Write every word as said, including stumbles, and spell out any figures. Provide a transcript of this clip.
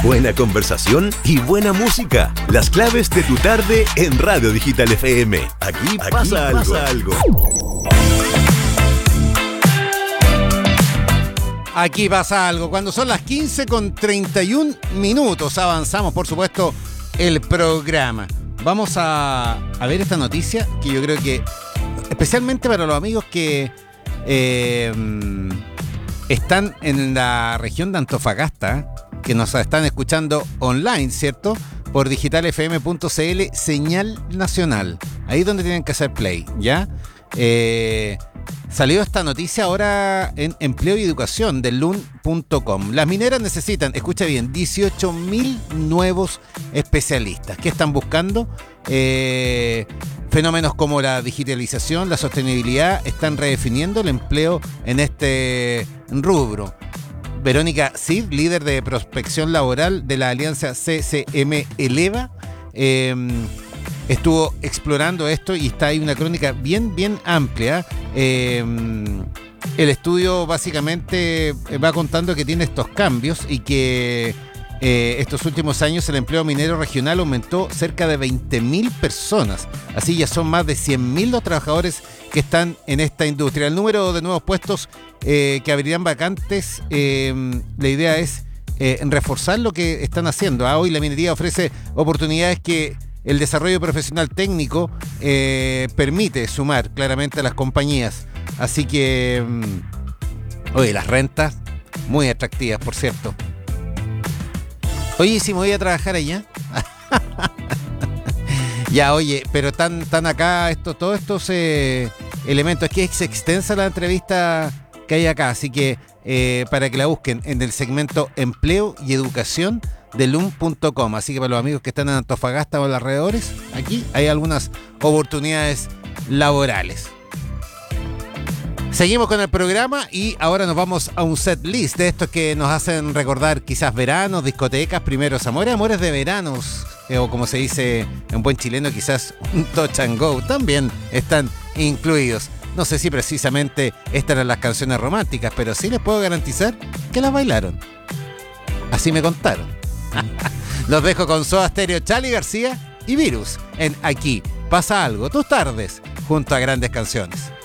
Buena conversación y buena música. Las claves de tu tarde en Radio Digital F M. Aquí, Aquí pasa, algo. pasa algo. Aquí pasa algo. Cuando son las quince con treinta y un minutos, avanzamos, por supuesto, el programa. Vamos a, a ver esta noticia que yo creo que, especialmente para los amigos que eh, están en la región de Antofagasta, que nos están escuchando online, ¿cierto? Por digital f m punto c l, señal nacional. Ahí es donde tienen que hacer play, ¿ya? Eh... Salió esta noticia ahora en Empleo y Educación del L U N punto com. Las mineras necesitan, escucha bien, dieciocho mil nuevos especialistas. ¿Qué están buscando? Eh, fenómenos como la digitalización, la sostenibilidad, están redefiniendo el empleo en este rubro. Verónica Cid, líder de prospección laboral de la alianza C C M Eleva, eh, estuvo explorando esto y está ahí una crónica bien, bien amplia. Eh, el estudio básicamente va contando que tiene estos cambios y que eh, estos últimos años el empleo minero regional aumentó cerca de veinte mil personas. Así ya son más de cien mil los trabajadores que están en esta industria. El número de nuevos puestos eh, que abrirán vacantes, eh, la idea es eh, reforzar lo que están haciendo. Ah, hoy la minería ofrece oportunidades que el desarrollo profesional técnico eh, permite sumar claramente a las compañías. Así que, mmm, oye, las rentas muy atractivas, por cierto. Oye, si me voy a trabajar allá. Ya, oye, pero tan, tan acá, esto, todos estos eh, elementos. Es que es extensa la entrevista que hay acá, así que eh, para que la busquen en el segmento Empleo y Educación de L U N punto com. Así que para los amigos que están en Antofagasta o en los alrededores, aquí hay algunas oportunidades laborales. Seguimos con el programa y ahora nos vamos a un set list de estos que nos hacen recordar quizás veranos, discotecas, primeros amores, amores de veranos, eh, o como se dice en buen chileno, quizás un touch and go, también están incluidos. No sé si precisamente estas eran las canciones románticas, pero sí les puedo garantizar que las bailaron. Así me contaron. Los dejo con Soda Stereo, Charly García y Virus en Aquí Pasa Algo, tus tardes junto a grandes canciones.